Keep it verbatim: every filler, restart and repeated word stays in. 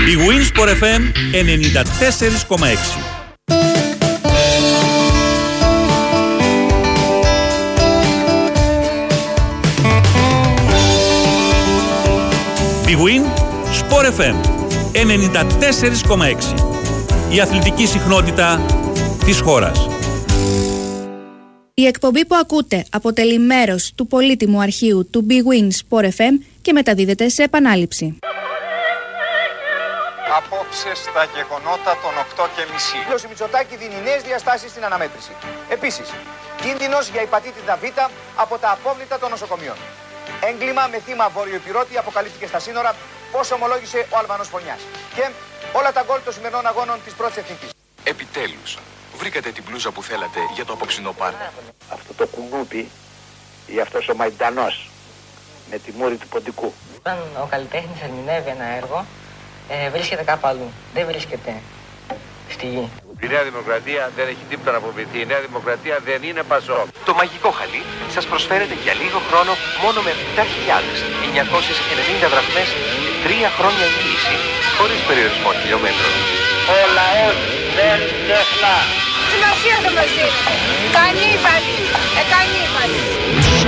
Η Winsport εφ εμ ενενήντα τέσσερα κόμμα έξι. Η Winsport εφ εμ ενενήντα τέσσερα κόμμα έξι. Η αθλητική συχνότητα της χώρας. Η εκπομπή που ακούτε αποτελεί μέρος του πολύτιμου αρχείου του Big Win Sport εφ εμ και μεταδίδεται σε επανάληψη. Απόψε στα γεγονότα των οκτώ και μισή. Ο Μητσοτάκη δίνει νέες διαστάσεις στην αναμέτρηση. Επίσης, κίνδυνος για υπατήτητα Β από τα απόβλητα των νοσοκομείων. Έγκλημα με θύμα βορειοϊπειρώτη αποκαλύφθηκε στα σύνορα, πώς ομολόγησε ο Αλβανός Φωνιάς. Και όλα τα γκολ των σημερινών αγώνων της πρώτης εθνικής. Επιτέλους, βρήκατε την μπλούζα που θέλατε για το απόψινό πάρτι. Αυτό το κουνούπι ή αυτός ο μαϊντανός με τη μούρη του ποντικού. Όταν ο καλλιτέχνης ερμηνεύει ένα έργο, ε, βρίσκεται κάπου αλλού. Δεν βρίσκεται στη γη. Η Νέα Δημοκρατία δεν έχει τίποτα να αποβηθεί. Η Νέα Δημοκρατία δεν είναι Πασόκ. Το μαγικό χαλί σας προσφέρεται για λίγο χρόνο μόνο με επτά χιλιάδες εννιακόσιες ενενήντα δραχμές και τρία χρόνια εγγύηση, χωρίς περιορισμό χιλιόμετρων. Ο λαός δεν ξεχνά. Σημασία το μαζί. Κανεί φαλή. Ε, κανεί φαλή.